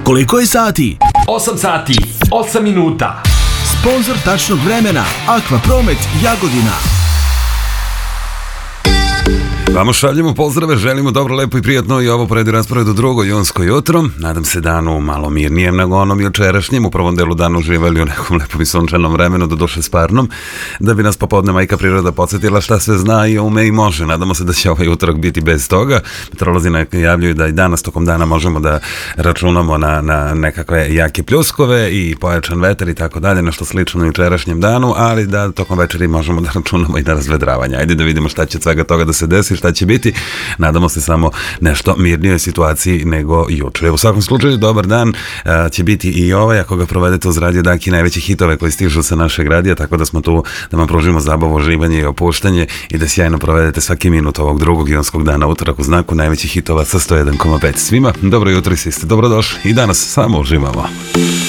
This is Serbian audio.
Koliko je sati? 8 sati, 8 minuta. Sponzor tačnog vremena Aqua Promet Jagodina. Vamo šaljemo pozdrave, želimo dobro, lepo i prijatno i ovo predi rasprave do drugo junsko jutro. Nadam se danu malo mirnijem nego onom jučerašnjem. U prvom delu dana uživali u nekom lepom i sunčanom vremenu, do duše sparnom, da bi nas popodne majka priroda podsjetila šta sve zna i ume i može. Nadamo se da će ovaj utorak biti bez toga. Meteorolozi najavljuju da i danas tokom dana možemo da računamo na nekakve jake pljuskove i pojačan vetar i tako dalje, nešto slično na jučerašnjem danu, ali da tokom večeri možemo da računamo i na razvedravanje. Ajde da vidimo šta će od svega toga da se desi, šta će biti. Nadamo se samo nešto mirnijoj situaciji nego juče. U svakom slučaju, dobar dan će biti i ovaj, ako ga provedete uz Radio Daki, najveći hitove koji stižu sa našeg radija, tako da smo tu da vam pružimo zabavu, uživanje i opuštanje i da sjajno provedete svaki minut ovog drugog junskog dana, utorak u znaku najvećih hitova sa 101,5. Svima dobro jutro i svi ste dobrodošli i danas samo uživamo.